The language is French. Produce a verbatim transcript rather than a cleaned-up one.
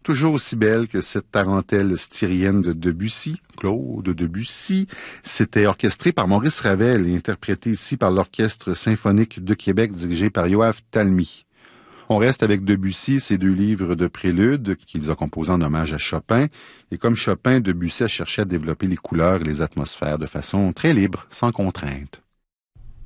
toujours aussi belle que cette tarentelle styrienne de Debussy, Claude Debussy. C'était orchestré par Maurice Ravel et interprété ici par l'Orchestre symphonique de Québec dirigé par Yoav Talmy. On reste avec Debussy, ses deux livres de préludes qu'il a composés en hommage à Chopin. Et comme Chopin, Debussy a cherché à développer les couleurs et les atmosphères de façon très libre, sans contrainte.